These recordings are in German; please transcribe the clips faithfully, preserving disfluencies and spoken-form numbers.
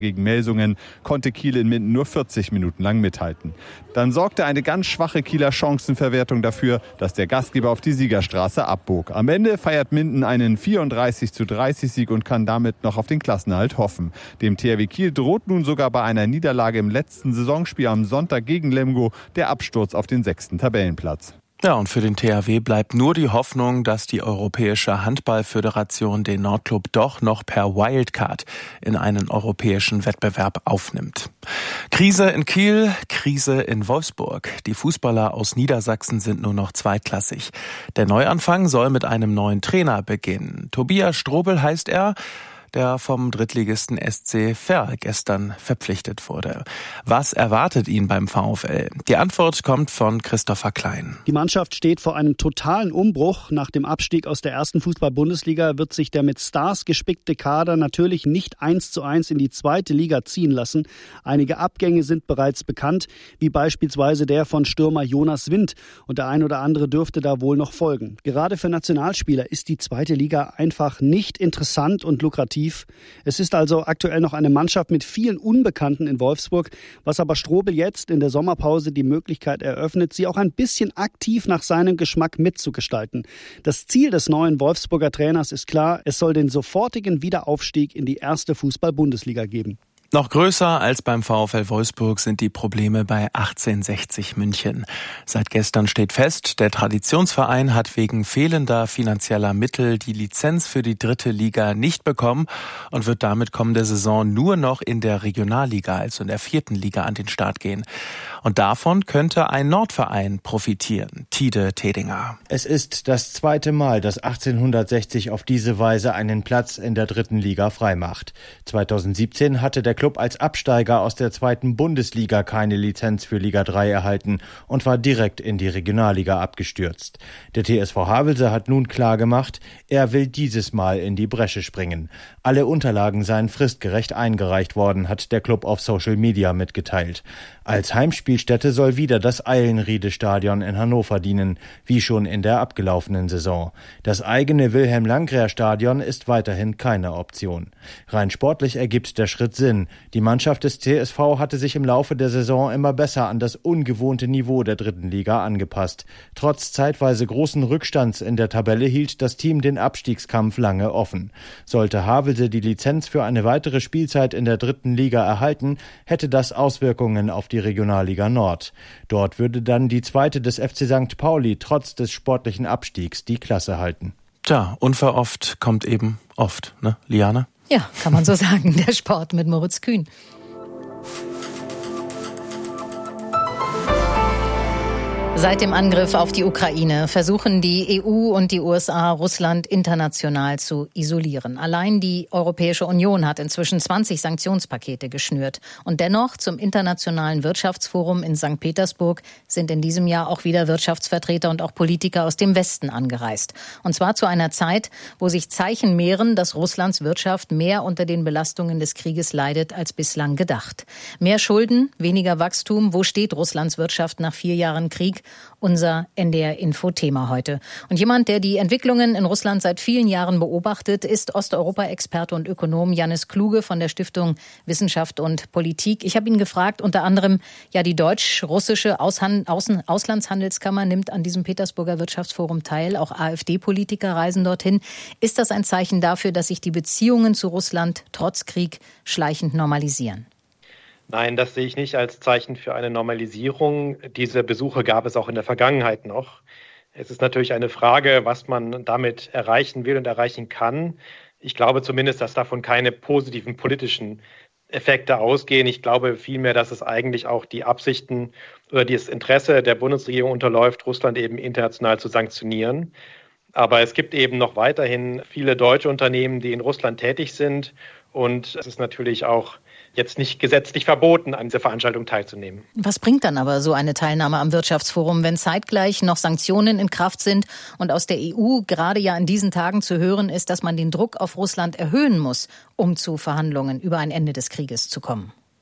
Gegen Melsungen konnte Kiel in Minden nur vierzig Minuten lang mithalten. Dann sorgte eine ganz schwache Kieler Chancenverwertung dafür, dass der Gastgeber auf die Siegerstraße abbog. Am Ende feiert Minden einen vierunddreißig zu dreißig Sieg und kann damit noch auf den Klassenerhalt hoffen. Dem T H W Kiel droht nun sogar bei einer Niederlage im letzten Saisonspiel am Sonntag gegen Lemgo der Absturz auf den sechsten Tabellenplatz. Ja, und für den T H W bleibt nur die Hoffnung, dass die Europäische Handballföderation den Nordclub doch noch per Wildcard in einen europäischen Wettbewerb aufnimmt. Krise in Kiel, Krise in Wolfsburg. Die Fußballer aus Niedersachsen sind nur noch zweitklassig. Der Neuanfang soll mit einem neuen Trainer beginnen. Tobias Strobel heißt er, der vom Drittligisten S C Verl gestern verpflichtet wurde. Was erwartet ihn beim VfL? Die Antwort kommt von Christopher Klein. Die Mannschaft steht vor einem totalen Umbruch. Nach dem Abstieg aus der ersten Fußball-Bundesliga wird sich der mit Stars gespickte Kader natürlich nicht eins zu eins in die zweite Liga ziehen lassen. Einige Abgänge sind bereits bekannt, wie beispielsweise der von Stürmer Jonas Wind. Und der ein oder andere dürfte da wohl noch folgen. Gerade für Nationalspieler ist die zweite Liga einfach nicht interessant und lukrativ. Es ist also aktuell noch eine Mannschaft mit vielen Unbekannten in Wolfsburg, was aber Strobel jetzt in der Sommerpause die Möglichkeit eröffnet, sie auch ein bisschen aktiv nach seinem Geschmack mitzugestalten. Das Ziel des neuen Wolfsburger Trainers ist klar, es soll den sofortigen Wiederaufstieg in die erste Fußball-Bundesliga geben. Noch größer als beim VfL Wolfsburg sind die Probleme bei achtzehnhundertsechzig München. Seit gestern steht fest, der Traditionsverein hat wegen fehlender finanzieller Mittel die Lizenz für die dritte Liga nicht bekommen und wird damit kommende Saison nur noch in der Regionalliga, also in der vierten Liga, an den Start gehen. Und davon könnte ein Nordverein profitieren. Tide Tedinger. Es ist das zweite Mal, dass achtzehnhundertsechzig auf diese Weise einen Platz in der dritten Liga freimacht. zweitausendsiebzehn hatte der Klub als Absteiger aus der zweiten Bundesliga keine Lizenz für Liga drei erhalten und war direkt in die Regionalliga abgestürzt. Der T S V Havelse hat nun klargemacht, er will dieses Mal in die Bresche springen. Alle Unterlagen seien fristgerecht eingereicht worden, hat der Klub auf Social Media mitgeteilt. Als Heimspielstätte soll wieder das Eilenriede-Stadion in Hannover dienen, wie schon in der abgelaufenen Saison. Das eigene Wilhelm-Landgraf-Stadion ist weiterhin keine Option. Rein sportlich ergibt der Schritt Sinn. Die Mannschaft des T S V hatte sich im Laufe der Saison immer besser an das ungewohnte Niveau der dritten Liga angepasst. Trotz zeitweise großen Rückstands in der Tabelle hielt das Team den Abstiegskampf lange offen. Sollte Havelse die Lizenz für eine weitere Spielzeit in der dritten Liga erhalten, hätte das Auswirkungen auf die Regionalliga Nord. Dort würde dann die zweite des F C Sankt Pauli trotz des sportlichen Abstiegs die Klasse halten. Tja, unverhofft kommt eben oft, ne, Liane? Ja, kann man so sagen. Der Sport mit Moritz Kühn. Seit dem Angriff auf die Ukraine versuchen die E U und die U S A Russland international zu isolieren. Allein die Europäische Union hat inzwischen zwanzig Sanktionspakete geschnürt. Und dennoch zum Internationalen Wirtschaftsforum in Sankt Petersburg sind in diesem Jahr auch wieder Wirtschaftsvertreter und auch Politiker aus dem Westen angereist. Und zwar zu einer Zeit, wo sich Zeichen mehren, dass Russlands Wirtschaft mehr unter den Belastungen des Krieges leidet als bislang gedacht. Mehr Schulden, weniger Wachstum. Wo steht Russlands Wirtschaft nach vier Jahren Krieg? Unser N D R-Info-Thema heute. Und jemand, der die Entwicklungen in Russland seit vielen Jahren beobachtet, ist Osteuropa-Experte und Ökonom Jannis Kluge von der Stiftung Wissenschaft und Politik. Ich habe ihn gefragt, unter anderem, ja, die deutsch-russische Aushand- Außen- Auslandshandelskammer nimmt an diesem Petersburger Wirtschaftsforum teil. Auch AfD-Politiker reisen dorthin. Ist das ein Zeichen dafür, dass sich die Beziehungen zu Russland trotz Krieg schleichend normalisieren? Nein, das sehe ich nicht als Zeichen für eine Normalisierung. Diese Besuche gab es auch in der Vergangenheit noch. Es ist natürlich eine Frage, was man damit erreichen will und erreichen kann. Ich glaube zumindest, dass davon keine positiven politischen Effekte ausgehen. Ich glaube vielmehr, dass es eigentlich auch die Absichten oder das Interesse der Bundesregierung unterläuft, Russland eben international zu sanktionieren. Aber es gibt eben noch weiterhin viele deutsche Unternehmen, die in Russland tätig sind. Und es ist natürlich auch jetzt nicht gesetzlich verboten, an dieser Veranstaltung teilzunehmen. Was bringt dann aber so eine Teilnahme am Wirtschaftsforum, wenn zeitgleich noch Sanktionen in Kraft sind und aus der E U gerade ja in diesen Tagen zu hören ist, dass man den Druck auf Russland erhöhen muss, um zu Verhandlungen über ein Ende des Krieges zu kommen?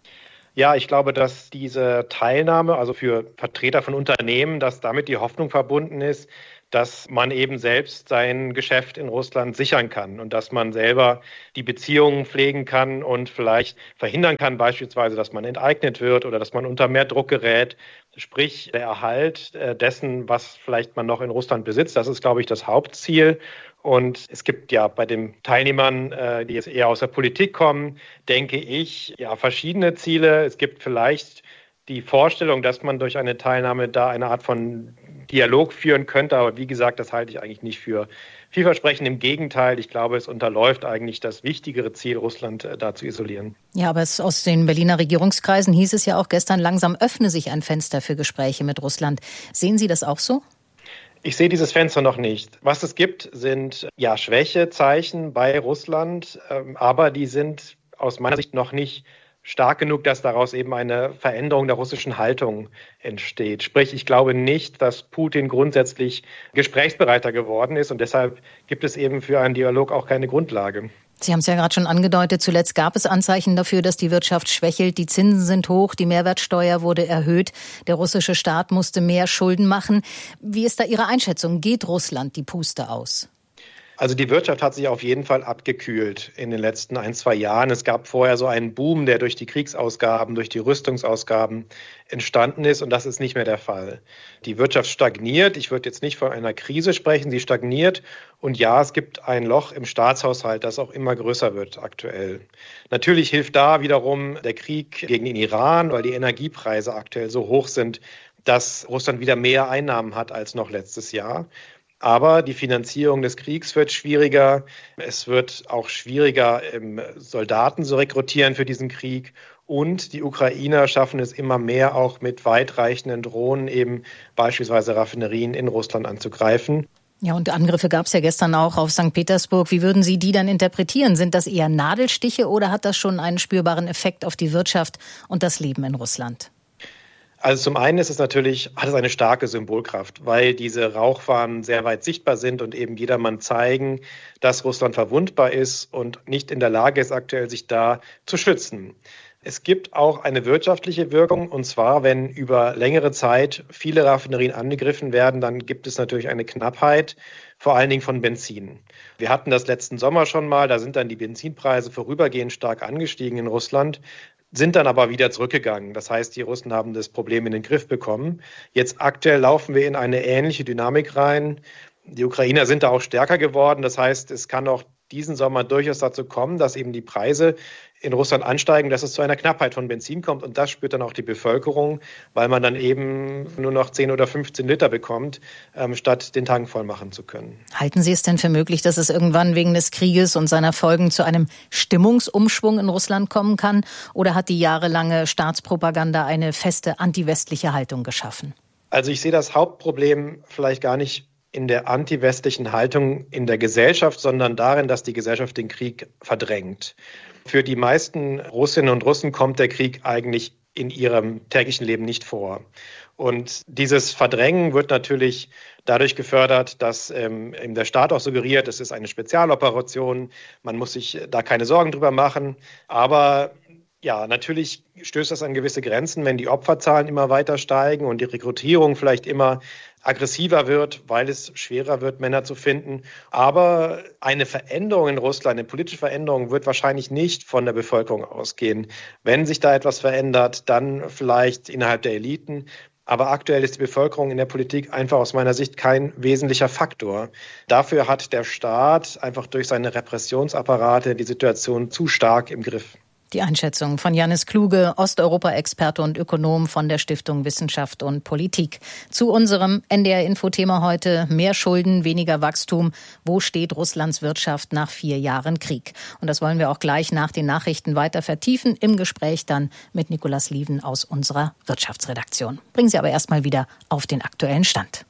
Ja, ich glaube, dass diese Teilnahme, also für Vertreter von Unternehmen, dass damit die Hoffnung verbunden ist, dass man eben selbst sein Geschäft in Russland sichern kann und dass man selber die Beziehungen pflegen kann und vielleicht verhindern kann, beispielsweise, dass man enteignet wird oder dass man unter mehr Druck gerät. Sprich, der Erhalt dessen, was vielleicht man noch in Russland besitzt, das ist, glaube ich, das Hauptziel. Und es gibt ja bei den Teilnehmern, die jetzt eher aus der Politik kommen, denke ich, ja, verschiedene Ziele. Es gibt vielleicht die Vorstellung, dass man durch eine Teilnahme da eine Art von Dialog führen könnte. Aber wie gesagt, das halte ich eigentlich nicht für vielversprechend. Im Gegenteil, ich glaube, es unterläuft eigentlich das wichtigere Ziel, Russland da zu isolieren. Ja, aber es, aus den Berliner Regierungskreisen hieß es ja auch gestern, langsam öffne sich ein Fenster für Gespräche mit Russland. Sehen Sie das auch so? Ich sehe dieses Fenster noch nicht. Was es gibt, sind ja Schwächezeichen bei Russland, aber die sind aus meiner Sicht noch nicht stark genug, dass daraus eben eine Veränderung der russischen Haltung entsteht. Sprich, ich glaube nicht, dass Putin grundsätzlich gesprächsbereiter geworden ist und deshalb gibt es eben für einen Dialog auch keine Grundlage. Sie haben es ja gerade schon angedeutet, zuletzt gab es Anzeichen dafür, dass die Wirtschaft schwächelt. Die Zinsen sind hoch, die Mehrwertsteuer wurde erhöht, der russische Staat musste mehr Schulden machen. Wie ist da Ihre Einschätzung? Geht Russland die Puste aus? Also die Wirtschaft hat sich auf jeden Fall abgekühlt in den letzten ein, zwei Jahren. Es gab vorher so einen Boom, der durch die Kriegsausgaben, durch die Rüstungsausgaben entstanden ist und das ist nicht mehr der Fall. Die Wirtschaft stagniert. Ich würde jetzt nicht von einer Krise sprechen, sie stagniert. Und ja, es gibt ein Loch im Staatshaushalt, das auch immer größer wird aktuell. Natürlich hilft da wiederum der Krieg gegen den Iran, weil die Energiepreise aktuell so hoch sind, dass Russland wieder mehr Einnahmen hat als noch letztes Jahr. Aber die Finanzierung des Kriegs wird schwieriger. Es wird auch schwieriger, Soldaten zu rekrutieren für diesen Krieg. Und die Ukrainer schaffen es immer mehr, auch mit weitreichenden Drohnen eben beispielsweise Raffinerien in Russland anzugreifen. Ja, und Angriffe gab es ja gestern auch auf Sankt Petersburg. Wie würden Sie die dann interpretieren? Sind das eher Nadelstiche oder hat das schon einen spürbaren Effekt auf die Wirtschaft und das Leben in Russland? Also zum einen ist es natürlich, hat es eine starke Symbolkraft, weil diese Rauchfahnen sehr weit sichtbar sind und eben jedermann zeigen, dass Russland verwundbar ist und nicht in der Lage ist, aktuell sich da zu schützen. Es gibt auch eine wirtschaftliche Wirkung, und zwar, wenn über längere Zeit viele Raffinerien angegriffen werden, dann gibt es natürlich eine Knappheit, vor allen Dingen von Benzin. Wir hatten das letzten Sommer schon mal, da sind dann die Benzinpreise vorübergehend stark angestiegen in Russland, sind dann aber wieder zurückgegangen. Das heißt, die Russen haben das Problem in den Griff bekommen. Jetzt aktuell laufen wir in eine ähnliche Dynamik rein. Die Ukrainer sind da auch stärker geworden. Das heißt, es kann auch diesen Sommer durchaus dazu kommen, dass eben die Preise in Russland ansteigen, dass es zu einer Knappheit von Benzin kommt. Und das spürt dann auch die Bevölkerung, weil man dann eben nur noch zehn oder fünfzehn Liter bekommt, ähm, statt den Tank voll machen zu können. Halten Sie es denn für möglich, dass es irgendwann wegen des Krieges und seiner Folgen zu einem Stimmungsumschwung in Russland kommen kann? Oder hat die jahrelange Staatspropaganda eine feste antiwestliche Haltung geschaffen? Also ich sehe das Hauptproblem vielleicht gar nicht in der antiwestlichen Haltung in der Gesellschaft, sondern darin, dass die Gesellschaft den Krieg verdrängt. Für die meisten Russinnen und Russen kommt der Krieg eigentlich in ihrem täglichen Leben nicht vor. Und dieses Verdrängen wird natürlich dadurch gefördert, dass ähm, der Staat auch suggeriert, es ist eine Spezialoperation, man muss sich da keine Sorgen drüber machen. Aber ja, natürlich stößt das an gewisse Grenzen, wenn die Opferzahlen immer weiter steigen und die Rekrutierung vielleicht immer aggressiver wird, weil es schwerer wird, Männer zu finden. Aber eine Veränderung in Russland, eine politische Veränderung, wird wahrscheinlich nicht von der Bevölkerung ausgehen. Wenn sich da etwas verändert, dann vielleicht innerhalb der Eliten. Aber aktuell ist die Bevölkerung in der Politik einfach aus meiner Sicht kein wesentlicher Faktor. Dafür hat der Staat einfach durch seine Repressionsapparate die Situation zu stark im Griff. Die Einschätzung von Janis Kluge, Osteuropa-Experte und Ökonom von der Stiftung Wissenschaft und Politik. Zu unserem N D R-Info-Thema heute: mehr Schulden, weniger Wachstum. Wo steht Russlands Wirtschaft nach vier Jahren Krieg? Und das wollen wir auch gleich nach den Nachrichten weiter vertiefen, im Gespräch dann mit Nikolaus Lieven aus unserer Wirtschaftsredaktion. Bringen Sie aber erstmal wieder auf den aktuellen Stand.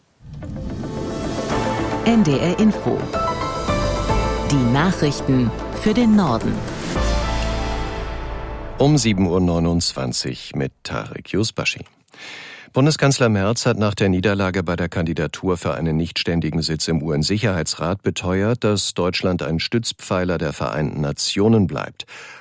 N D R-Info. Die Nachrichten für den Norden. Um sieben Uhr neunundzwanzig mit Tarek Yusbashi. Bundeskanzler Merz hat nach der Niederlage bei der Kandidatur für einen nichtständigen Sitz im U N-Sicherheitsrat beteuert, dass Deutschland ein Stützpfeiler der Vereinten Nationen bleibt.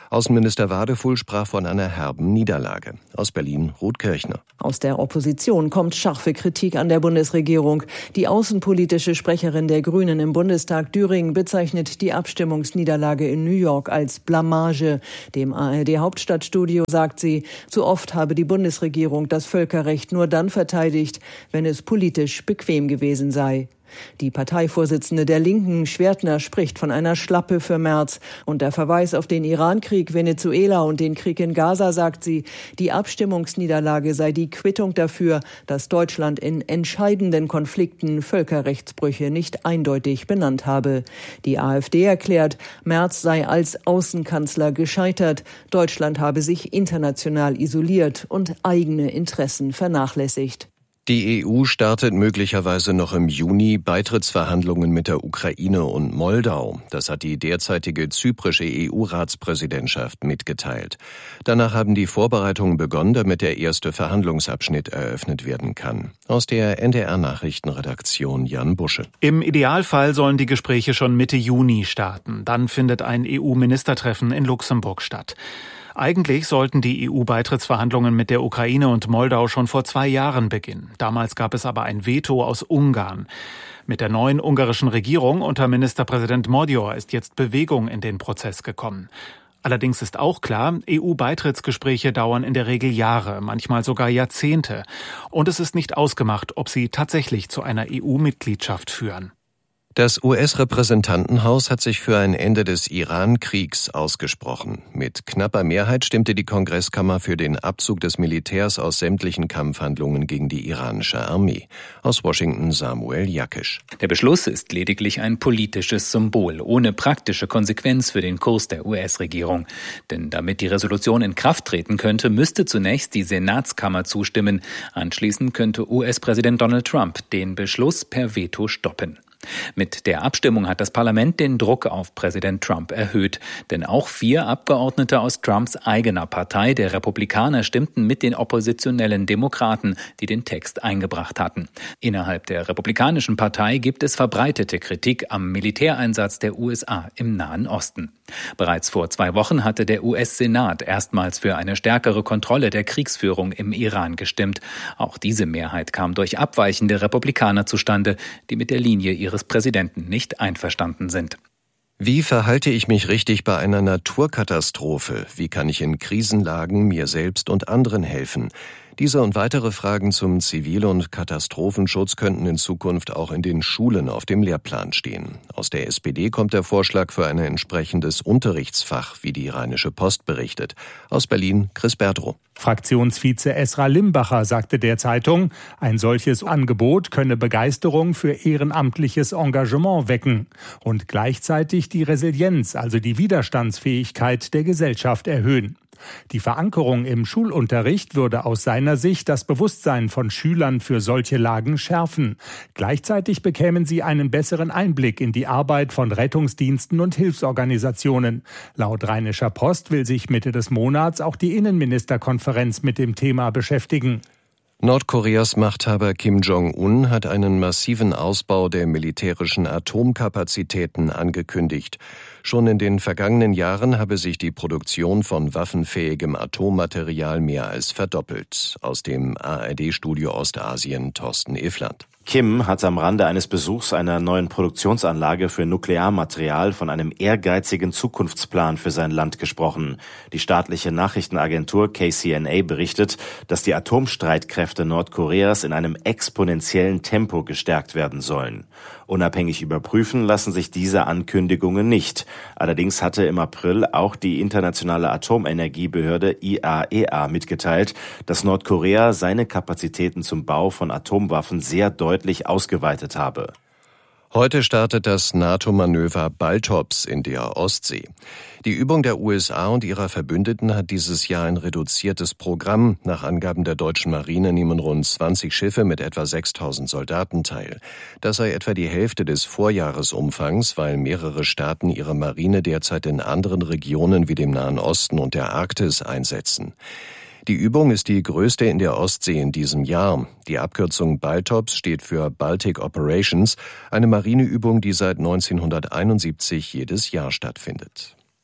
Außenminister Wadefuhl sprach von einer herben Niederlage. Aus Berlin Ruth Kirchner. Aus der Opposition kommt scharfe Kritik an der Bundesregierung. Die außenpolitische Sprecherin der Grünen im Bundestag, Düring, bezeichnet die Abstimmungsniederlage in New York als Blamage. Dem A R D-Hauptstadtstudio sagt sie, zu oft habe die Bundesregierung das Völkerrecht nur dann verteidigt, wenn es politisch bequem gewesen sei. Die Parteivorsitzende der Linken, Schwertner, spricht von einer Schlappe für Merz. Und der Verweis auf den Irankrieg, Venezuela und den Krieg in Gaza, sagt sie, die Abstimmungsniederlage sei die Quittung dafür, dass Deutschland in entscheidenden Konflikten Völkerrechtsbrüche nicht eindeutig benannt habe. Die AfD erklärt, Merz sei als Außenkanzler gescheitert. Deutschland habe sich international isoliert und eigene Interessen vernachlässigt. Die E U startet möglicherweise noch im Juni Beitrittsverhandlungen mit der Ukraine und Moldau. Das hat die derzeitige zyprische E U-Ratspräsidentschaft mitgeteilt. Danach haben die Vorbereitungen begonnen, damit der erste Verhandlungsabschnitt eröffnet werden kann. Aus der N D R-Nachrichtenredaktion Jan Busche. Im Idealfall sollen die Gespräche schon Mitte Juni starten. Dann findet ein E U-Ministertreffen in Luxemburg statt. Eigentlich sollten die E U-Beitrittsverhandlungen mit der Ukraine und Moldau schon vor zwei Jahren beginnen. Damals gab es aber ein Veto aus Ungarn. Mit der neuen ungarischen Regierung unter Ministerpräsident Magyar ist jetzt Bewegung in den Prozess gekommen. Allerdings ist auch klar, E U-Beitrittsgespräche dauern in der Regel Jahre, manchmal sogar Jahrzehnte. Und es ist nicht ausgemacht, ob sie tatsächlich zu einer E U-Mitgliedschaft führen. Das U S-Repräsentantenhaus hat sich für ein Ende des Iran-Kriegs ausgesprochen. Mit knapper Mehrheit stimmte die Kongresskammer für den Abzug des Militärs aus sämtlichen Kampfhandlungen gegen die iranische Armee. Aus Washington Samuel Jakisch. Der Beschluss ist lediglich ein politisches Symbol, ohne praktische Konsequenz für den Kurs der U S-Regierung. Denn damit die Resolution in Kraft treten könnte, müsste zunächst die Senatskammer zustimmen. Anschließend könnte U S-Präsident Donald Trump den Beschluss per Veto stoppen. Mit der Abstimmung hat das Parlament den Druck auf Präsident Trump erhöht. Denn auch vier Abgeordnete aus Trumps eigener Partei, der Republikaner, stimmten mit den oppositionellen Demokraten, die den Text eingebracht hatten. Innerhalb der Republikanischen Partei gibt es verbreitete Kritik am Militäreinsatz der U S A im Nahen Osten. Bereits vor zwei Wochen hatte der U S-Senat erstmals für eine stärkere Kontrolle der Kriegsführung im Iran gestimmt. Auch diese Mehrheit kam durch abweichende Republikaner zustande, die mit der Linie ihres Präsidenten nicht einverstanden sind. Wie verhalte ich mich richtig bei einer Naturkatastrophe? Wie kann ich in Krisenlagen mir selbst und anderen helfen? Diese und weitere Fragen zum Zivil- und Katastrophenschutz könnten in Zukunft auch in den Schulen auf dem Lehrplan stehen. Aus der S P D kommt der Vorschlag für ein entsprechendes Unterrichtsfach, wie die Rheinische Post berichtet. Aus Berlin Chris Berdrow. Fraktionsvize Esra Limbacher sagte der Zeitung, ein solches Angebot könne Begeisterung für ehrenamtliches Engagement wecken und gleichzeitig die Resilienz, also die Widerstandsfähigkeit der Gesellschaft erhöhen. Die Verankerung im Schulunterricht würde aus seiner Sicht das Bewusstsein von Schülern für solche Lagen schärfen. Gleichzeitig bekämen sie einen besseren Einblick in die Arbeit von Rettungsdiensten und Hilfsorganisationen. Laut Rheinischer Post will sich Mitte des Monats auch die Innenministerkonferenz mit dem Thema beschäftigen. Nordkoreas Machthaber Kim Jong-un hat einen massiven Ausbau der militärischen Atomkapazitäten angekündigt. Schon in den vergangenen Jahren habe sich die Produktion von waffenfähigem Atommaterial mehr als verdoppelt. Aus dem A R D-Studio Ostasien Thorsten Iffland. Kim hat am Rande eines Besuchs einer neuen Produktionsanlage für Nuklearmaterial von einem ehrgeizigen Zukunftsplan für sein Land gesprochen. Die staatliche Nachrichtenagentur K C N A berichtet, dass die Atomstreitkräfte Nordkoreas in einem exponentiellen Tempo gestärkt werden sollen. Unabhängig überprüfen lassen sich diese Ankündigungen nicht. Allerdings hatte im April auch die internationale Atomenergiebehörde I A E A mitgeteilt, dass Nordkorea seine Kapazitäten zum Bau von Atomwaffen sehr deutlich ausgeweitet habe. Heute startet das NATO-Manöver Baltops in der Ostsee. Die Übung der U S A und ihrer Verbündeten hat dieses Jahr ein reduziertes Programm. Nach Angaben der deutschen Marine nehmen rund zwanzig Schiffe mit etwa sechstausend Soldaten teil. Das sei etwa die Hälfte des Vorjahresumfangs, weil mehrere Staaten ihre Marine derzeit in anderen Regionen wie dem Nahen Osten und der Arktis einsetzen. Die Übung ist die größte in der Ostsee in diesem Jahr. Die Abkürzung Baltops steht für Baltic Operations, eine Marineübung, die seit neunzehnhunderteinundsiebzig jedes Jahr stattfindet.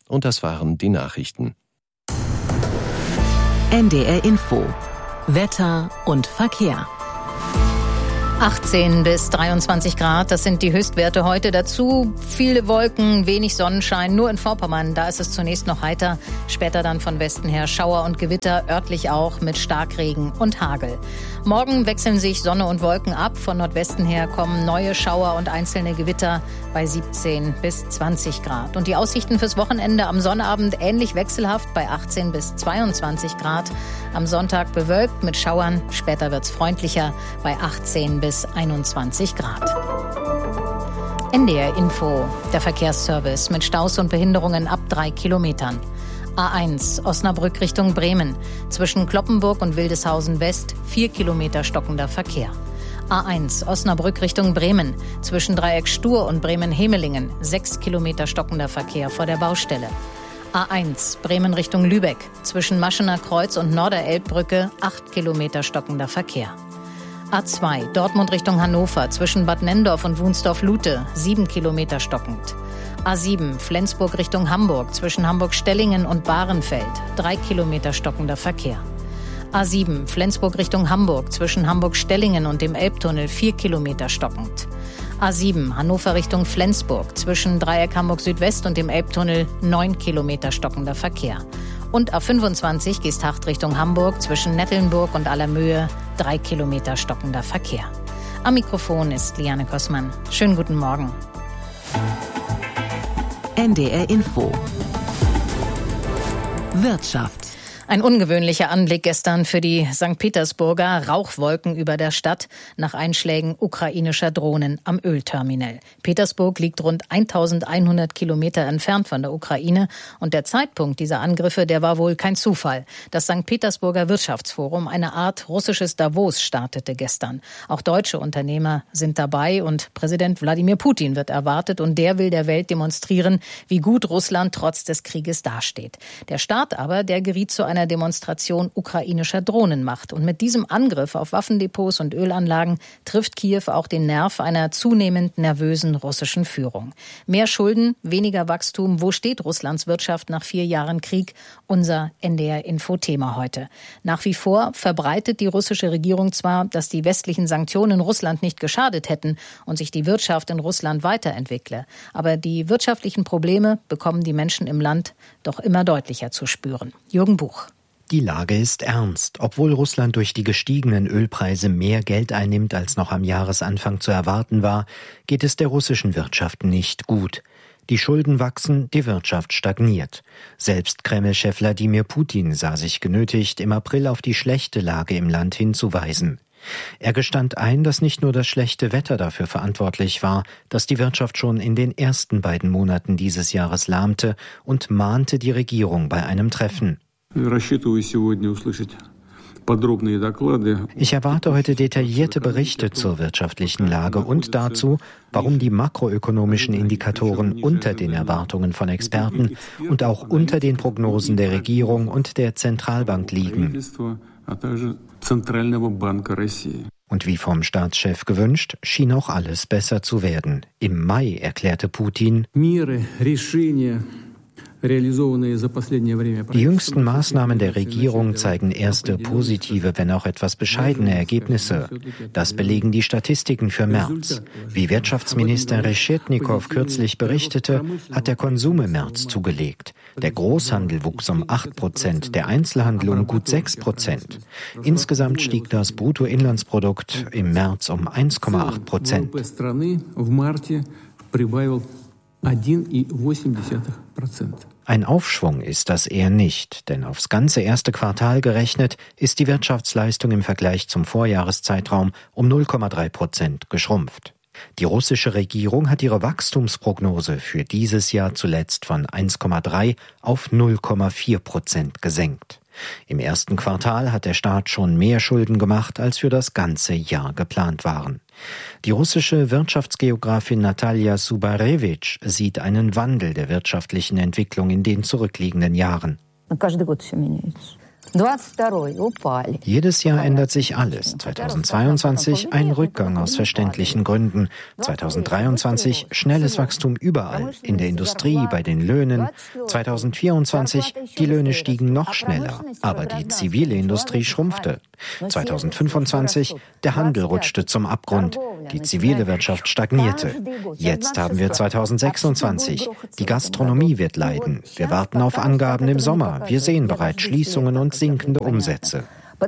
Und das waren die Nachrichten. N D R Info. Wetter und Verkehr. achtzehn bis dreiundzwanzig Grad, das sind die Höchstwerte heute. Dazu viele Wolken, wenig Sonnenschein, nur in Vorpommern, da ist es zunächst noch heiter. Später dann von Westen her Schauer und Gewitter, örtlich auch mit Starkregen und Hagel. Morgen wechseln sich Sonne und Wolken ab. Von Nordwesten her kommen neue Schauer und einzelne Gewitter bei siebzehn bis zwanzig Grad. Und die Aussichten fürs Wochenende am Sonnabend ähnlich wechselhaft bei achtzehn bis zweiundzwanzig Grad. Am Sonntag bewölkt mit Schauern, später wird's freundlicher bei achtzehn bis einundzwanzig Grad. N D R Info, der Verkehrsservice mit Staus und Behinderungen ab drei Kilometern. A eins, Osnabrück Richtung Bremen. Zwischen Kloppenburg und Wildeshausen West vier Kilometer stockender Verkehr. A eins, Osnabrück Richtung Bremen. Zwischen Dreieck Stur und Bremen-Hemelingen sechs Kilometer stockender Verkehr vor der Baustelle. A eins, Bremen Richtung Lübeck. Zwischen Maschener Kreuz und Norderelbbrücke acht Kilometer stockender Verkehr. A zwei, Dortmund Richtung Hannover. Zwischen Bad Nendorf und Wunsdorf-Lute sieben Kilometer stockend. A sieben, Flensburg Richtung Hamburg. Zwischen Hamburg-Stellingen und Bahrenfeld drei Kilometer stockender Verkehr. A sieben, Flensburg Richtung Hamburg. Zwischen Hamburg-Stellingen und dem Elbtunnel vier Kilometer stockend. A sieben, Hannover Richtung Flensburg. Zwischen Dreieck Hamburg Südwest und dem Elbtunnel neun Kilometer stockender Verkehr. Und A fünfundzwanzig, Geesthacht Richtung Hamburg. Zwischen Nettelnburg und Allermöhe drei Kilometer stockender Verkehr. Am Mikrofon ist Liane Kossmann. Schönen guten Morgen. N D R Info. Wirtschaft. Ein ungewöhnlicher Anblick gestern für die Sankt Petersburger. Rauchwolken über der Stadt nach Einschlägen ukrainischer Drohnen am Ölterminal. Petersburg liegt rund eintausendeinhundert Kilometer entfernt von der Ukraine. Und der Zeitpunkt dieser Angriffe, der war wohl kein Zufall. Das Sankt Petersburger Wirtschaftsforum, eine Art russisches Davos, startete gestern. Auch deutsche Unternehmer sind dabei und Präsident Wladimir Putin wird erwartet. Und der will der Welt demonstrieren, wie gut Russland trotz des Krieges dasteht. Der Staat aber, der geriet zu einer einer Demonstration ukrainischer Drohnenmacht. Und mit diesem Angriff auf Waffendepots und Ölanlagen trifft Kiew auch den Nerv einer zunehmend nervösen russischen Führung. Mehr Schulden, weniger Wachstum. Wo steht Russlands Wirtschaft nach vier Jahren Krieg? Unser N D R-Info-Thema heute. Nach wie vor verbreitet die russische Regierung zwar, dass die westlichen Sanktionen Russland nicht geschadet hätten und sich die Wirtschaft in Russland weiterentwickle. Aber die wirtschaftlichen Probleme bekommen die Menschen im Land doch immer deutlicher zu spüren. Jürgen Buch. Die Lage ist ernst. Obwohl Russland durch die gestiegenen Ölpreise mehr Geld einnimmt, als noch am Jahresanfang zu erwarten war, geht es der russischen Wirtschaft nicht gut. Die Schulden wachsen, die Wirtschaft stagniert. Selbst Kreml-Chef Wladimir Putin sah sich genötigt, im April auf die schlechte Lage im Land hinzuweisen. Er gestand ein, dass nicht nur das schlechte Wetter dafür verantwortlich war, dass die Wirtschaft schon in den ersten beiden Monaten dieses Jahres lahmte, und mahnte die Regierung bei einem Treffen. Ich erwarte heute detaillierte Berichte zur wirtschaftlichen Lage und dazu, warum die makroökonomischen Indikatoren unter den Erwartungen von Experten und auch unter den Prognosen der Regierung und der Zentralbank liegen. Und wie vom Staatschef gewünscht, schien auch alles besser zu werden. Im Mai erklärte Putin: Die jüngsten Maßnahmen der Regierung zeigen erste positive, wenn auch etwas bescheidene Ergebnisse. Das belegen die Statistiken für März. Wie Wirtschaftsminister Reshetnikow kürzlich berichtete, hat der Konsum im März zugelegt. Der Großhandel wuchs um acht Prozent, der Einzelhandel um gut sechs Prozent. Insgesamt stieg das Bruttoinlandsprodukt im März um eins Komma acht Prozent. Ein Aufschwung ist das eher nicht, denn aufs ganze erste Quartal gerechnet ist die Wirtschaftsleistung im Vergleich zum Vorjahreszeitraum um null Komma drei Prozent geschrumpft. Die russische Regierung hat ihre Wachstumsprognose für dieses Jahr zuletzt von eins Komma drei auf null Komma vier Prozent gesenkt. Im ersten Quartal hat der Staat schon mehr Schulden gemacht, als für das ganze Jahr geplant waren. Die russische Wirtschaftsgeografin Natalia Subarewitsch sieht einen Wandel der wirtschaftlichen Entwicklung in den zurückliegenden Jahren. Jedes Jahr ändert sich alles. zweitausendzweiundzwanzig ein Rückgang aus verständlichen Gründen. zweitausenddreiundzwanzig schnelles Wachstum überall, in der Industrie, bei den Löhnen. zweitausendvierundzwanzig die Löhne stiegen noch schneller, aber die zivile Industrie schrumpfte. zweitausendfünfundzwanzig der Handel rutschte zum Abgrund, die zivile Wirtschaft stagnierte. Jetzt haben wir zweitausendsechsundzwanzig. Die Gastronomie wird leiden. Wir warten auf Angaben im Sommer. Wir sehen bereits Schließungen und sinkende Umsätze.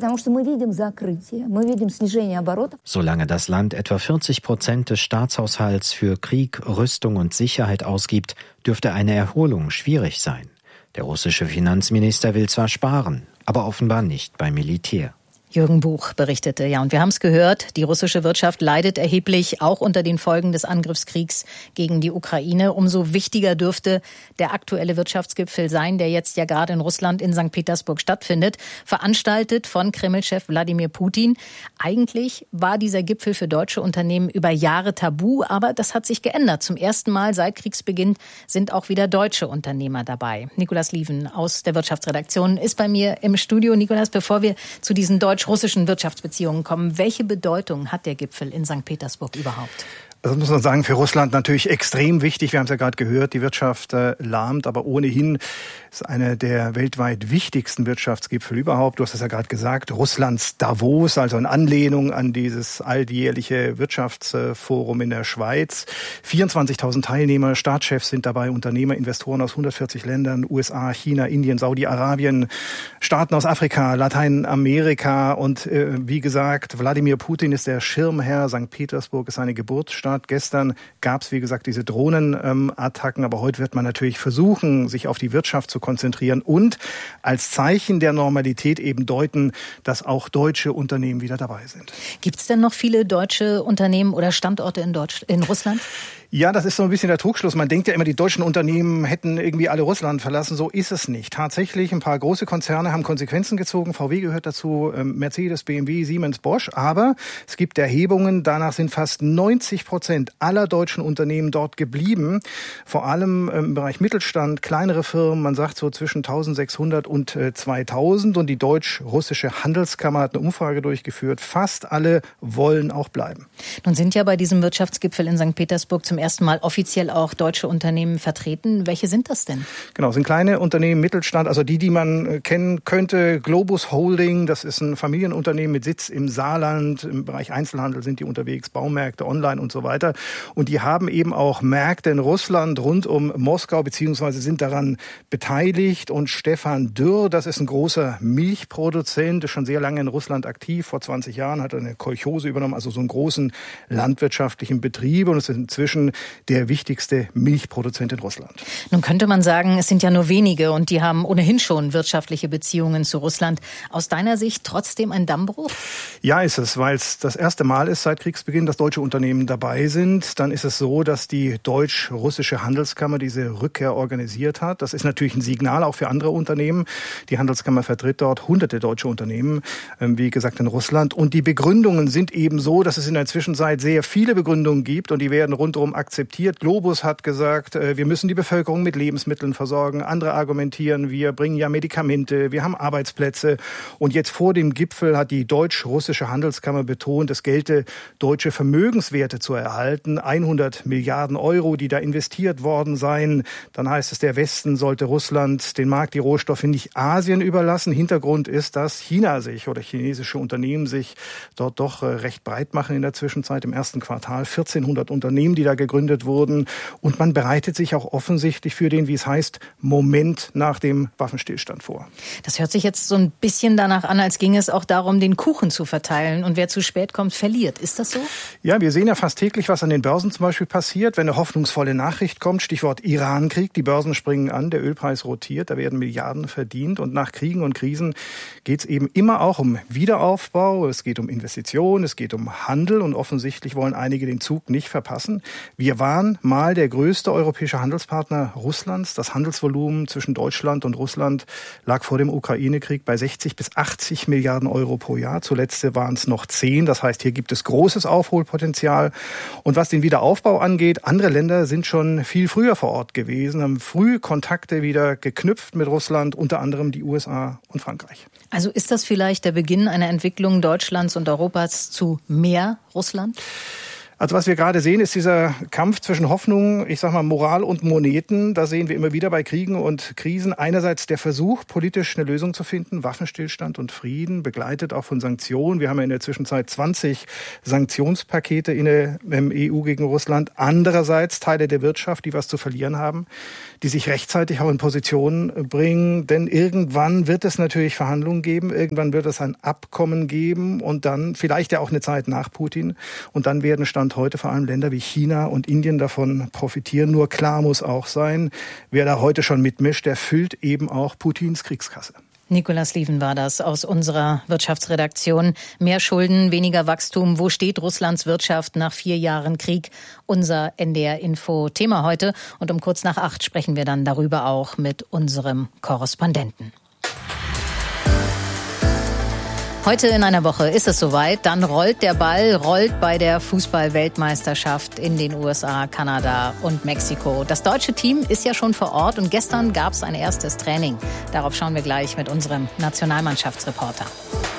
Solange das Land etwa vierzig Prozent des Staatshaushalts für Krieg, Rüstung und Sicherheit ausgibt, dürfte eine Erholung schwierig sein. Der russische Finanzminister will zwar sparen, aber offenbar nicht beim Militär. Jürgen Buch berichtete. Ja, und wir haben es gehört, die russische Wirtschaft leidet erheblich, auch unter den Folgen des Angriffskriegs gegen die Ukraine. Umso wichtiger dürfte der aktuelle Wirtschaftsgipfel sein, der jetzt ja gerade in Russland in Sankt Petersburg stattfindet, veranstaltet von Kreml-Chef Wladimir Putin. Eigentlich war dieser Gipfel für deutsche Unternehmen über Jahre tabu, aber das hat sich geändert. Zum ersten Mal seit Kriegsbeginn sind auch wieder deutsche Unternehmer dabei. Nikolas Lieven aus der Wirtschaftsredaktion ist bei mir im Studio. Nikolas, bevor wir zu diesen deutsch russischen Wirtschaftsbeziehungen kommen. Welche Bedeutung hat der Gipfel in Sankt Petersburg überhaupt? Das muss man sagen, für Russland natürlich extrem wichtig. Wir haben es ja gerade gehört, die Wirtschaft äh, lahmt, aber ohnehin ist einer der weltweit wichtigsten Wirtschaftsgipfel überhaupt. Du hast es ja gerade gesagt, Russlands Davos, also in Anlehnung an dieses alljährliche Wirtschaftsforum in der Schweiz. vierundzwanzigtausend Teilnehmer, Staatschefs sind dabei, Unternehmer, Investoren aus hundertvierzig Ländern, U S A, China, Indien, Saudi-Arabien, Staaten aus Afrika, Lateinamerika und äh, wie gesagt, Wladimir Putin ist der Schirmherr. Sankt Petersburg ist seine Geburtsstadt. Gestern gab es, wie gesagt, diese Drohnenattacken, aber heute wird man natürlich versuchen, sich auf die Wirtschaft zu konzentrieren und als Zeichen der Normalität eben deuten, dass auch deutsche Unternehmen wieder dabei sind. Gibt es denn noch viele deutsche Unternehmen oder Standorte in, Deutsch, in Russland? Ja, das ist so ein bisschen der Trugschluss. Man denkt ja immer, die deutschen Unternehmen hätten irgendwie alle Russland verlassen. So ist es nicht. Tatsächlich, ein paar große Konzerne haben Konsequenzen gezogen. V W gehört dazu, Mercedes, B M W, Siemens, Bosch. Aber es gibt Erhebungen, danach sind fast neunzig Prozent aller deutschen Unternehmen dort geblieben. Vor allem im Bereich Mittelstand, kleinere Firmen. Man sagt so zwischen eintausendsechshundert und zweitausend. Und die deutsch-russische Handelskammer hat eine Umfrage durchgeführt. Fast alle wollen auch bleiben. Nun sind ja bei diesem Wirtschaftsgipfel in Sankt Petersburg zum ersten Mal offiziell auch deutsche Unternehmen vertreten. Welche sind das denn? Genau, sind kleine Unternehmen, Mittelstand, also die, die man kennen könnte. Globus Holding, das ist ein Familienunternehmen mit Sitz im Saarland. Im Bereich Einzelhandel sind die unterwegs, Baumärkte, online und so weiter. Und die haben eben auch Märkte in Russland rund um Moskau, beziehungsweise sind daran beteiligt. Und Stefan Dürr, das ist ein großer Milchproduzent, ist schon sehr lange in Russland aktiv. Vor zwanzig Jahren hat er eine Kolchose übernommen, also so einen großen landwirtschaftlichen Betrieb. Und es ist inzwischen der wichtigste Milchproduzent in Russland. Nun könnte man sagen, es sind ja nur wenige und die haben ohnehin schon wirtschaftliche Beziehungen zu Russland. Aus deiner Sicht trotzdem ein Dammbruch? Ja, ist es, weil es das erste Mal ist seit Kriegsbeginn, dass deutsche Unternehmen dabei sind. Dann ist es so, dass die deutsch-russische Handelskammer diese Rückkehr organisiert hat. Das ist natürlich ein Signal auch für andere Unternehmen. Die Handelskammer vertritt dort hunderte deutsche Unternehmen, wie gesagt in Russland. Und die Begründungen sind eben so, dass es in der Zwischenzeit sehr viele Begründungen gibt und die werden rundherum akzeptiert. Globus hat gesagt, wir müssen die Bevölkerung mit Lebensmitteln versorgen. Andere argumentieren, wir bringen ja Medikamente, wir haben Arbeitsplätze. Und jetzt vor dem Gipfel hat die deutsch-russische Handelskammer betont, es gelte, deutsche Vermögenswerte zu erhalten. hundert Milliarden Euro, die da investiert worden seien. Dann heißt es, der Westen sollte Russland den Markt, die Rohstoffe nicht Asien überlassen. Hintergrund ist, dass China sich oder chinesische Unternehmen sich dort doch recht breit machen in der Zwischenzeit. Im ersten Quartal vierzehnhundert Unternehmen, die da gegründet wurden. Und man bereitet sich auch offensichtlich für den, wie es heißt, Moment nach dem Waffenstillstand vor. Das hört sich jetzt so ein bisschen danach an, als ging es auch darum, den Kuchen zu verteilen. Und wer zu spät kommt, verliert. Ist das so? Ja, wir sehen ja fast täglich, was an den Börsen zum Beispiel passiert. Wenn eine hoffnungsvolle Nachricht kommt, Stichwort Irankrieg, die Börsen springen an, der Ölpreis rotiert, da werden Milliarden verdient. Und nach Kriegen und Krisen geht es eben immer auch um Wiederaufbau. Es geht um Investitionen, es geht um Handel. Und offensichtlich wollen einige den Zug nicht verpassen. Wir waren mal der größte europäische Handelspartner Russlands. Das Handelsvolumen zwischen Deutschland und Russland lag vor dem Ukraine-Krieg bei sechzig bis achtzig Milliarden Euro pro Jahr. Zuletzt waren es noch zehn. Das heißt, hier gibt es großes Aufholpotenzial. Und was den Wiederaufbau angeht, andere Länder sind schon viel früher vor Ort gewesen, haben früh Kontakte wieder geknüpft mit Russland, unter anderem die U S A und Frankreich. Also ist das vielleicht der Beginn einer Entwicklung Deutschlands und Europas zu mehr Russland? Also was wir gerade sehen, ist dieser Kampf zwischen Hoffnung, ich sag mal Moral und Moneten. Da sehen wir immer wieder bei Kriegen und Krisen einerseits der Versuch, politisch eine Lösung zu finden, Waffenstillstand und Frieden, begleitet auch von Sanktionen. Wir haben ja in der Zwischenzeit zwanzig Sanktionspakete in der E U gegen Russland. Andererseits Teile der Wirtschaft, die was zu verlieren haben, die sich rechtzeitig auch in Position bringen. Denn irgendwann wird es natürlich Verhandlungen geben, irgendwann wird es ein Abkommen geben und dann vielleicht ja auch eine Zeit nach Putin. Und dann werden Stand heute vor allem Länder wie China und Indien davon profitieren. Nur klar muss auch sein, wer da heute schon mitmischt, der füllt eben auch Putins Kriegskasse. Nicolas Lieven war das aus unserer Wirtschaftsredaktion. Mehr Schulden, weniger Wachstum. Wo steht Russlands Wirtschaft nach vier Jahren Krieg? Unser N D R-Info-Thema heute. Und um kurz nach acht sprechen wir dann darüber auch mit unserem Korrespondenten. Heute in einer Woche ist es soweit. Dann rollt der Ball, rollt bei der Fußball-Weltmeisterschaft in den U S A, Kanada und Mexiko. Das deutsche Team ist ja schon vor Ort und gestern gab es ein erstes Training. Darauf schauen wir gleich mit unserem Nationalmannschaftsreporter.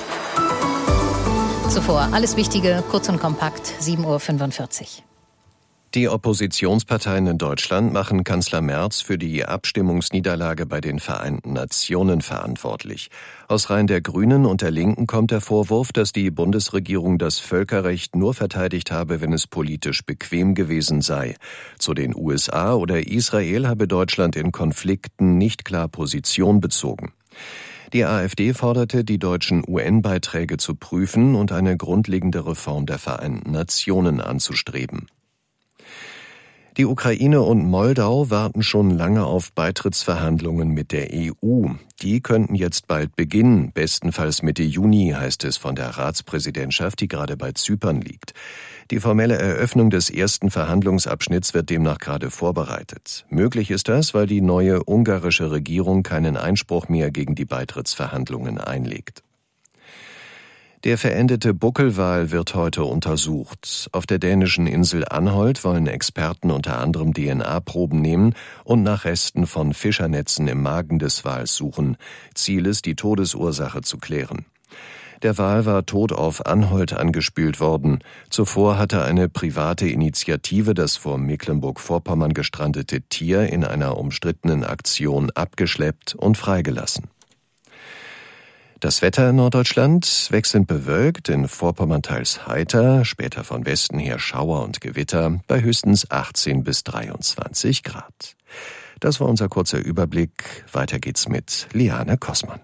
Zuvor alles Wichtige, kurz und kompakt, sieben Uhr fünfundvierzig. Die Oppositionsparteien in Deutschland machen Kanzler Merz für die Abstimmungsniederlage bei den Vereinten Nationen verantwortlich. Aus Reihen der Grünen und der Linken kommt der Vorwurf, dass die Bundesregierung das Völkerrecht nur verteidigt habe, wenn es politisch bequem gewesen sei. Zu den U S A oder Israel habe Deutschland in Konflikten nicht klar Position bezogen. Die AfD forderte, die deutschen U N-Beiträge zu prüfen und eine grundlegende Reform der Vereinten Nationen anzustreben. Die Ukraine und Moldau warten schon lange auf Beitrittsverhandlungen mit der E U. Die könnten jetzt bald beginnen, bestenfalls Mitte Juni, heißt es von der Ratspräsidentschaft, die gerade bei Zypern liegt. Die formelle Eröffnung des ersten Verhandlungsabschnitts wird demnach gerade vorbereitet. Möglich ist das, weil die neue ungarische Regierung keinen Einspruch mehr gegen die Beitrittsverhandlungen einlegt. Der verendete Buckelwal wird heute untersucht. Auf der dänischen Insel Anholt wollen Experten unter anderem D N A-Proben nehmen und nach Resten von Fischernetzen im Magen des Wals suchen. Ziel ist, die Todesursache zu klären. Der Wal war tot auf Anholt angespült worden. Zuvor hatte eine private Initiative das vor Mecklenburg-Vorpommern gestrandete Tier in einer umstrittenen Aktion abgeschleppt und freigelassen. Das Wetter in Norddeutschland wechselnd bewölkt, in Vorpommern teils heiter, später von Westen her Schauer und Gewitter, bei höchstens achtzehn bis dreiundzwanzig Grad. Das war unser kurzer Überblick. Weiter geht's mit Liane Kossmann.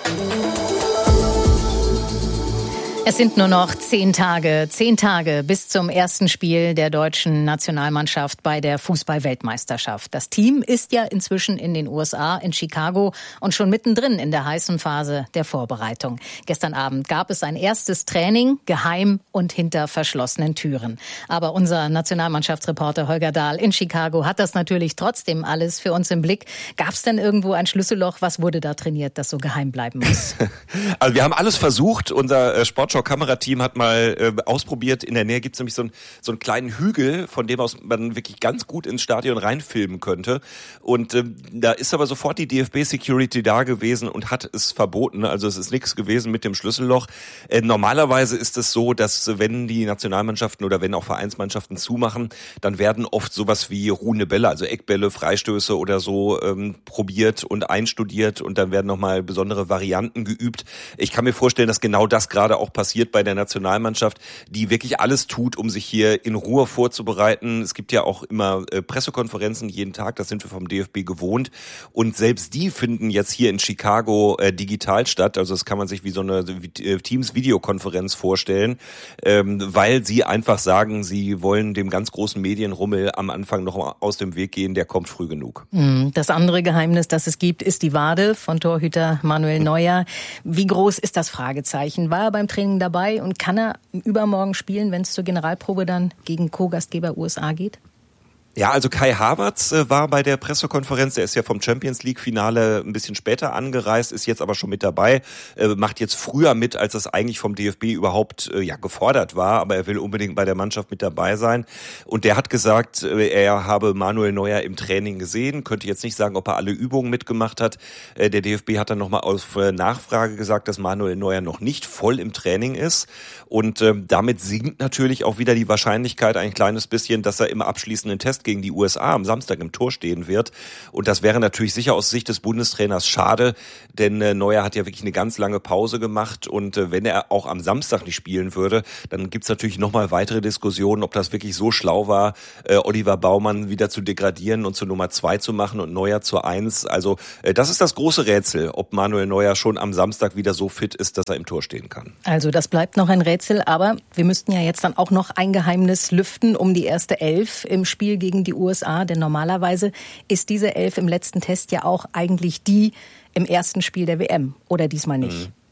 Es sind nur noch zehn Tage, zehn Tage bis zum ersten Spiel der deutschen Nationalmannschaft bei der Fußball-Weltmeisterschaft. Das Team ist ja inzwischen in den U S A, in Chicago und schon mittendrin in der heißen Phase der Vorbereitung. Gestern Abend gab es ein erstes Training, geheim und hinter verschlossenen Türen. Aber unser Nationalmannschaftsreporter Holger Dahl in Chicago hat das natürlich trotzdem alles für uns im Blick. Gab es denn irgendwo ein Schlüsselloch? Was wurde da trainiert, das so geheim bleiben muss? Also wir haben alles versucht. Unser äh, Sportschau-Kamerateam hat mal äh, ausprobiert. In der Nähe gibt es nämlich so, ein, so einen kleinen Hügel, von dem aus man wirklich ganz gut ins Stadion reinfilmen könnte. Und äh, da ist aber sofort die D F B-Security da gewesen und hat es verboten. Also es ist nichts gewesen mit dem Schlüsselloch. Äh, normalerweise ist es so, dass wenn die Nationalmannschaften oder wenn auch Vereinsmannschaften zumachen, dann werden oft sowas wie ruhende Bälle, also Eckbälle, Freistöße oder so ähm, probiert und einstudiert und dann werden nochmal besondere Varianten geübt. Ich kann mir vorstellen, dass genau das gerade auch passiert bei der Nationalmannschaft, die wirklich alles tut, um sich hier in Ruhe vorzubereiten. Es gibt ja auch immer äh, Pressekonferenzen jeden Tag, das sind wir vom D F B gewohnt. Und selbst die finden jetzt hier in Chicago äh, digital statt. Also das kann man sich wie so eine äh, Teams-Videokonferenz vorstellen, ähm, weil sie einfach sagen, sie wollen dem ganz großen Medienrummel am Anfang noch aus dem Weg gehen, der kommt früh genug. Das andere Geheimnis, das es gibt, ist die Wade von Torhüter Manuel Neuer. Wie groß ist das Fragezeichen? War er beim Training dabei und kann er übermorgen spielen, wenn es zur Generalprobe dann gegen Co-Gastgeber U S A geht? Ja, also Kai Havertz äh, war bei der Pressekonferenz, der ist ja vom Champions-League-Finale ein bisschen später angereist, ist jetzt aber schon mit dabei, äh, macht jetzt früher mit, als das eigentlich vom D F B überhaupt äh, ja gefordert war, aber er will unbedingt bei der Mannschaft mit dabei sein. Und der hat gesagt, äh, er habe Manuel Neuer im Training gesehen, könnte jetzt nicht sagen, ob er alle Übungen mitgemacht hat. Äh, der D F B hat dann nochmal auf äh, Nachfrage gesagt, dass Manuel Neuer noch nicht voll im Training ist. Und äh, damit sinkt natürlich auch wieder die Wahrscheinlichkeit ein kleines bisschen, dass er im abschließenden Test gegen die U S A am Samstag im Tor stehen wird. Und das wäre natürlich sicher aus Sicht des Bundestrainers schade, denn äh, Neuer hat ja wirklich eine ganz lange Pause gemacht und äh, wenn er auch am Samstag nicht spielen würde, dann gibt's natürlich nochmal weitere Diskussionen, ob das wirklich so schlau war, äh, Oliver Baumann wieder zu degradieren und zu Nummer zwei zu machen und Neuer zur eins. Also äh, das ist das große Rätsel, ob Manuel Neuer schon am Samstag wieder so fit ist, dass er im Tor stehen kann. Also das bleibt noch ein Rätsel, aber wir müssten ja jetzt dann auch noch ein Geheimnis lüften um die erste Elf im Spiel gegen die U S A, denn normalerweise ist diese Elf im letzten Test ja auch eigentlich die im ersten Spiel der W M, oder diesmal nicht? Mhm.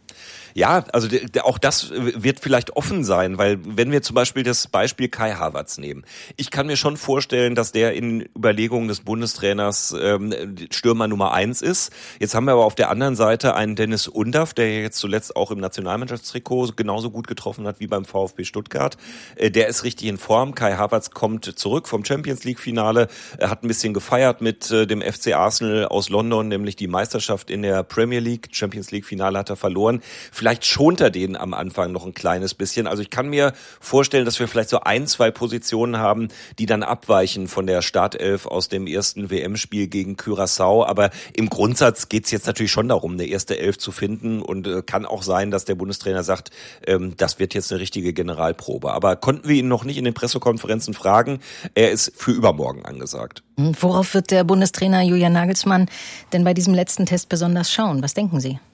Ja, also auch das wird vielleicht offen sein, weil wenn wir zum Beispiel das Beispiel Kai Havertz nehmen, ich kann mir schon vorstellen, dass der in Überlegungen des Bundestrainers ähm, Stürmer Nummer eins ist. Jetzt haben wir aber auf der anderen Seite einen Dennis Undaff, der jetzt zuletzt auch im Nationalmannschaftstrikot genauso gut getroffen hat wie beim VfB Stuttgart. Äh, der ist richtig in Form. Kai Havertz kommt zurück vom Champions-League-Finale. Er hat ein bisschen gefeiert mit äh, dem F C Arsenal aus London, nämlich die Meisterschaft in der Premier League. Champions-League-Finale hat er verloren. Vielleicht schont er den am Anfang noch ein kleines bisschen. Also ich kann mir vorstellen, dass wir vielleicht so ein, zwei Positionen haben, die dann abweichen von der Startelf aus dem ersten W M-Spiel gegen Curaçao. Aber im Grundsatz geht es jetzt natürlich schon darum, eine erste Elf zu finden. Und äh, kann auch sein, dass der Bundestrainer sagt, ähm, das wird jetzt eine richtige Generalprobe. Aber konnten wir ihn noch nicht in den Pressekonferenzen fragen. Er ist für übermorgen angesagt. Worauf wird der Bundestrainer Julian Nagelsmann denn bei diesem letzten Test besonders schauen? Was denken Sie?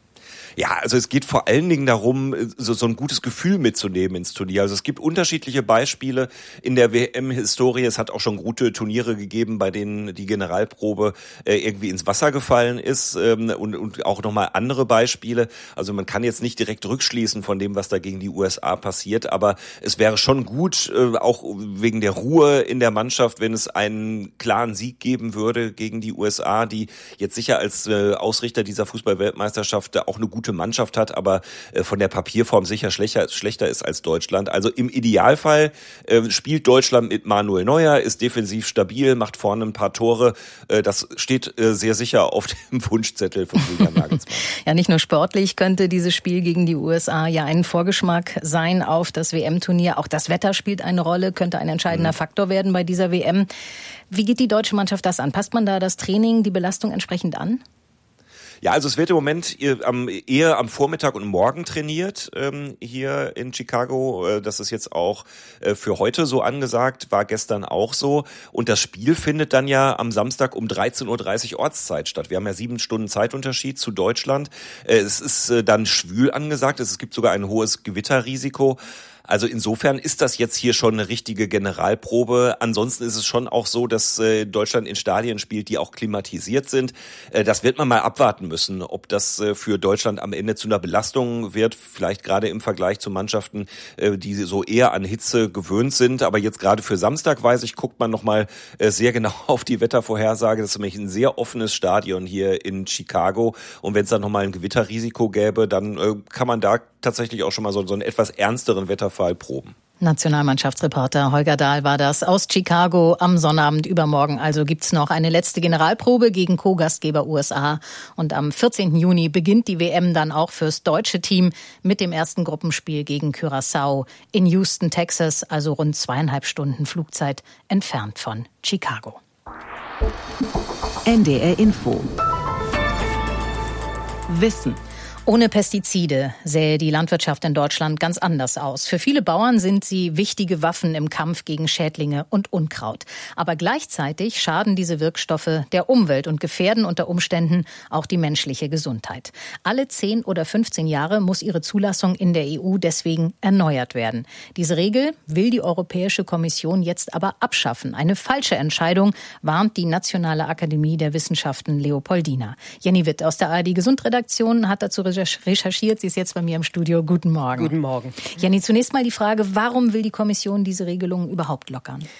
Ja, also es geht vor allen Dingen darum, so, so ein gutes Gefühl mitzunehmen ins Turnier. Also es gibt unterschiedliche Beispiele in der W M-Historie. Es hat auch schon gute Turniere gegeben, bei denen die Generalprobe äh, irgendwie ins Wasser gefallen ist ähm, und, und auch nochmal andere Beispiele. Also man kann jetzt nicht direkt rückschließen von dem, was da gegen die U S A passiert, aber es wäre schon gut, äh, auch wegen der Ruhe in der Mannschaft, wenn es einen klaren Sieg geben würde gegen die U S A, die jetzt sicher als äh, Ausrichter dieser Fußball-Weltmeisterschaft auch eine gute Mannschaft hat, aber äh, von der Papierform sicher schlechter, schlechter ist als Deutschland. Also im Idealfall äh, spielt Deutschland mit Manuel Neuer, ist defensiv stabil, macht vorne ein paar Tore. Äh, das steht äh, sehr sicher auf dem Wunschzettel von Julian Nagelsmann. Ja, nicht nur sportlich könnte dieses Spiel gegen die U S A ja ein Vorgeschmack sein auf das W M-Turnier. Auch das Wetter spielt eine Rolle, könnte ein entscheidender mhm. Faktor werden bei dieser W M. Wie geht die deutsche Mannschaft das an? Passt man da das Training, die Belastung entsprechend an? Ja, also es wird im Moment eher am Vormittag und Morgen trainiert ähm, hier in Chicago. Das ist jetzt auch äh, für heute so angesagt, war gestern auch so. Und das Spiel findet dann ja am Samstag um dreizehn Uhr dreißig Ortszeit statt. Wir haben ja sieben Stunden Zeitunterschied zu Deutschland. Äh, es ist äh, dann schwül angesagt. Es gibt sogar ein hohes Gewitterrisiko. Also insofern ist das jetzt hier schon eine richtige Generalprobe. Ansonsten ist es schon auch so, dass äh, Deutschland in Stadien spielt, die auch klimatisiert sind. Äh, das wird man mal abwarten müssen, ob das äh, für Deutschland am Ende zu einer Belastung wird. Vielleicht gerade im Vergleich zu Mannschaften, äh, die so eher an Hitze gewöhnt sind. Aber jetzt gerade für Samstag, weiß ich, guckt man nochmal äh, sehr genau auf die Wettervorhersage. Das ist nämlich ein sehr offenes Stadion hier in Chicago. Und wenn es dann nochmal ein Gewitterrisiko gäbe, dann äh, kann man da tatsächlich auch schon mal so, so einen etwas ernsteren Wetterfall proben. Nationalmannschaftsreporter Holger Dahl war das aus Chicago. Am Sonnabend übermorgen also gibt's noch eine letzte Generalprobe gegen Co-Gastgeber U S A. Und am vierzehnten Juni beginnt die W M dann auch fürs deutsche Team mit dem ersten Gruppenspiel gegen Curaçao in Houston, Texas, also rund zweieinhalb Stunden Flugzeit entfernt von Chicago. N D R Info. Wissen. Ohne Pestizide sähe die Landwirtschaft in Deutschland ganz anders aus. Für viele Bauern sind sie wichtige Waffen im Kampf gegen Schädlinge und Unkraut. Aber gleichzeitig schaden diese Wirkstoffe der Umwelt und gefährden unter Umständen auch die menschliche Gesundheit. Alle zehn oder fünfzehn Jahre muss ihre Zulassung in der E U deswegen erneuert werden. Diese Regel will die Europäische Kommission jetzt aber abschaffen. Eine falsche Entscheidung, warnt die Nationale Akademie der Wissenschaften Leopoldina. Jenny Witt aus der A R D-Gesundredaktion hat dazu recherchiert. Sie ist jetzt bei mir im Studio. Guten Morgen. Guten Morgen. Jenny, zunächst mal die Frage, warum will die Kommission diese Regelungen überhaupt lockern?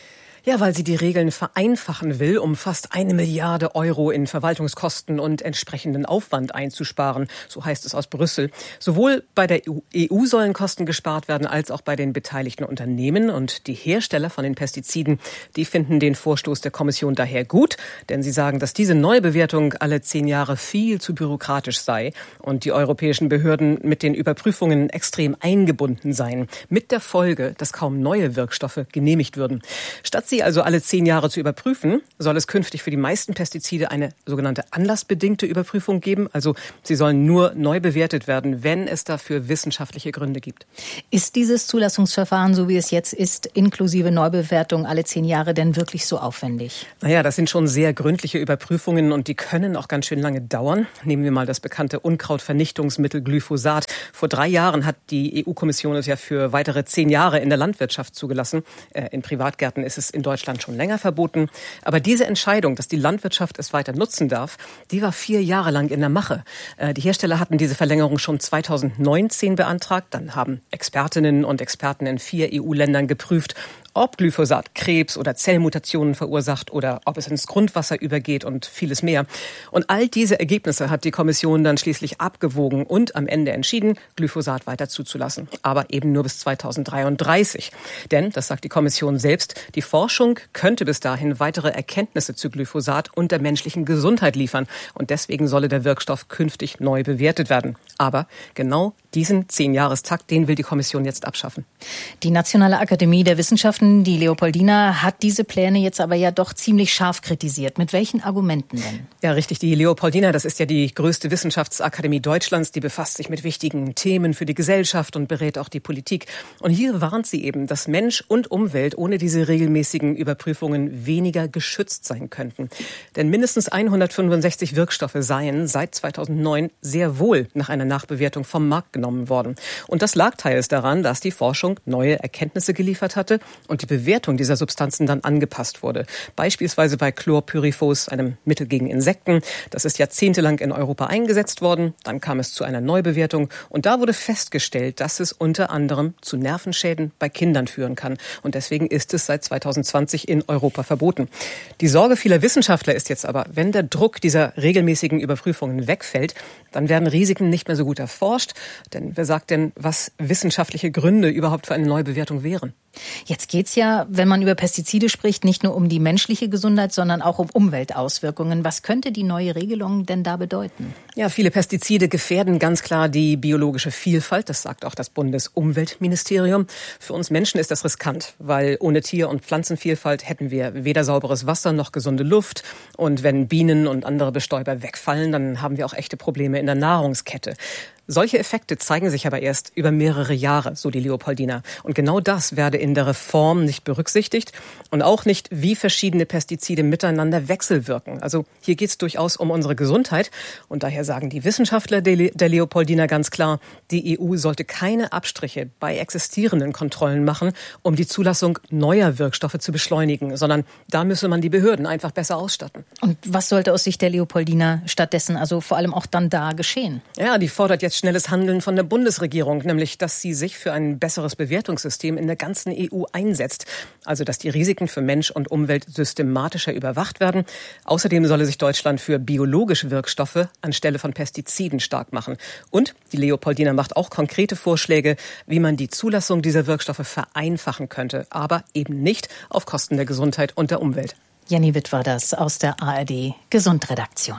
Ja, weil sie die Regeln vereinfachen will, um fast eine Milliarde Euro in Verwaltungskosten und entsprechenden Aufwand einzusparen. So heißt es aus Brüssel. Sowohl bei der E U sollen Kosten gespart werden, als auch bei den beteiligten Unternehmen. Und die Hersteller von den Pestiziden, die finden den Vorstoß der Kommission daher gut, denn sie sagen, dass diese Neubewertung alle zehn Jahre viel zu bürokratisch sei und die europäischen Behörden mit den Überprüfungen extrem eingebunden seien. Mit der Folge, dass kaum neue Wirkstoffe genehmigt würden. Statt sie also alle zehn Jahre zu überprüfen, soll es künftig für die meisten Pestizide eine sogenannte anlassbedingte Überprüfung geben. Also sie sollen nur neu bewertet werden, wenn es dafür wissenschaftliche Gründe gibt. Ist dieses Zulassungsverfahren, so wie es jetzt ist, inklusive Neubewertung alle zehn Jahre denn wirklich so aufwendig? Naja, das sind schon sehr gründliche Überprüfungen und die können auch ganz schön lange dauern. Nehmen wir mal das bekannte Unkrautvernichtungsmittel Glyphosat. Vor drei Jahren hat die E U-Kommission es ja für weitere zehn Jahre in der Landwirtschaft zugelassen. In Privatgärten ist es in Deutschland schon länger verboten. Aber diese Entscheidung, dass die Landwirtschaft es weiter nutzen darf, die war vier Jahre lang in der Mache. Die Hersteller hatten diese Verlängerung schon zweitausendneunzehn beantragt. Dann haben Expertinnen und Experten in vier E U-Ländern geprüft, ob Glyphosat Krebs oder Zellmutationen verursacht oder ob es ins Grundwasser übergeht und vieles mehr. Und all diese Ergebnisse hat die Kommission dann schließlich abgewogen und am Ende entschieden, Glyphosat weiter zuzulassen. Aber eben nur bis zweitausenddreiunddreißig. Denn, das sagt die Kommission selbst, die Forschung könnte bis dahin weitere Erkenntnisse zu Glyphosat und der menschlichen Gesundheit liefern. Und deswegen solle der Wirkstoff künftig neu bewertet werden. Aber genau diesen Zehn-Jahrestakt, den will die Kommission jetzt abschaffen. Die Nationale Akademie der Wissenschaften, die Leopoldina, hat diese Pläne jetzt aber ja doch ziemlich scharf kritisiert. Mit welchen Argumenten denn? Ja, richtig. Die Leopoldina, das ist ja die größte Wissenschaftsakademie Deutschlands. Die befasst sich mit wichtigen Themen für die Gesellschaft und berät auch die Politik. Und hier warnt sie eben, dass Mensch und Umwelt ohne diese regelmäßigen Überprüfungen weniger geschützt sein könnten. Denn mindestens hundertfünfundsechzig Wirkstoffe seien seit zweitausendneun sehr wohl nach einer Nachbewertung vom Markt genommen worden. Und das lag teils daran, dass die Forschung neue Erkenntnisse geliefert hatte und die Bewertung dieser Substanzen dann angepasst wurde. Beispielsweise bei Chlorpyrifos, einem Mittel gegen Insekten. Das ist jahrzehntelang in Europa eingesetzt worden. Dann kam es zu einer Neubewertung und da wurde festgestellt, dass es unter anderem zu Nervenschäden bei Kindern führen kann. Und deswegen ist es seit zweitausendzwanzig in Europa verboten. Die Sorge vieler Wissenschaftler ist jetzt aber, wenn der Druck dieser regelmäßigen Überprüfungen wegfällt, dann werden Risiken nicht mehr so gut erforscht. Denn wer sagt denn, was wissenschaftliche Gründe überhaupt für eine Neubewertung wären? Jetzt geht's ja, wenn man über Pestizide spricht, nicht nur um die menschliche Gesundheit, sondern auch um Umweltauswirkungen. Was könnte die neue Regelung denn da bedeuten? Ja, viele Pestizide gefährden ganz klar die biologische Vielfalt. Das sagt auch das Bundesumweltministerium. Für uns Menschen ist das riskant, weil ohne Tier- und Pflanzenvielfalt hätten wir weder sauberes Wasser noch gesunde Luft. Und wenn Bienen und andere Bestäuber wegfallen, dann haben wir auch echte Probleme in der Nahrungskette. Solche Effekte zeigen sich aber erst über mehrere Jahre, so die Leopoldina. Und genau das werde in der Reform nicht berücksichtigt und auch nicht, wie verschiedene Pestizide miteinander wechselwirken. Also hier geht es durchaus um unsere Gesundheit. Und daher sagen die Wissenschaftler der Leopoldina ganz klar, die E U sollte keine Abstriche bei existierenden Kontrollen machen, um die Zulassung neuer Wirkstoffe zu beschleunigen, sondern da müsse man die Behörden einfach besser ausstatten. Und was sollte aus Sicht der Leopoldina stattdessen, also vor allem auch dann da geschehen? Ja, die fordert jetzt schnelles Handeln von der Bundesregierung, nämlich dass sie sich für ein besseres Bewertungssystem in der ganzen E U einsetzt. Also dass die Risiken für Mensch und Umwelt systematischer überwacht werden. Außerdem solle sich Deutschland für biologische Wirkstoffe anstelle von Pestiziden stark machen. Und die Leopoldina macht auch konkrete Vorschläge, wie man die Zulassung dieser Wirkstoffe vereinfachen könnte, aber eben nicht auf Kosten der Gesundheit und der Umwelt. Jenny Witt war das aus der A R D Gesundredaktion.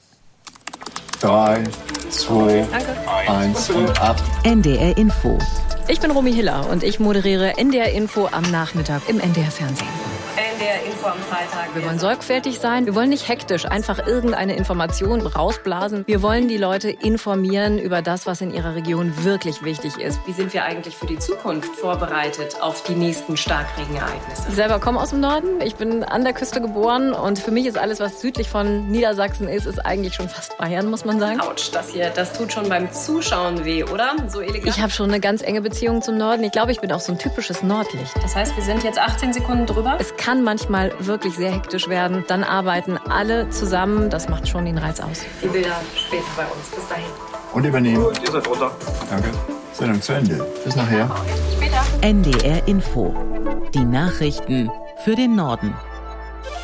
Drei, zwei, eins und ab. N D R Info. Ich bin Romy Hiller und ich moderiere N D R Info am Nachmittag im N D R Fernsehen. N D R Info am Freitag. Wir wollen sorgfältig sein. Wir wollen nicht hektisch einfach irgendeine Information rausblasen. Wir wollen die Leute informieren über das, was in ihrer Region wirklich wichtig ist. Wie sind wir eigentlich für die Zukunft vorbereitet auf die nächsten Starkregenereignisse? Ich selber komme aus dem Norden. Ich bin an der Küste geboren und für mich ist alles, was südlich von Niedersachsen ist, ist eigentlich schon fast Bayern, muss man sagen. Autsch, das hier, das tut schon beim Zuschauen weh, oder? So elegant. Ich habe schon eine ganz enge Beziehung zum Norden. Ich glaube, ich bin auch so ein typisches Nordlicht. Das heißt, wir sind jetzt achtzehn Sekunden drüber? Es kann manchmal wirklich sehr hektisch werden. Dann arbeiten alle zusammen. Das macht schon den Reiz aus. Die Bilder später bei uns. Bis dahin. Und übernehmen. Gut, ihr seid runter. Danke. Sendung zu Ende. Bis nachher. Später. N D R Info. Die Nachrichten für den Norden.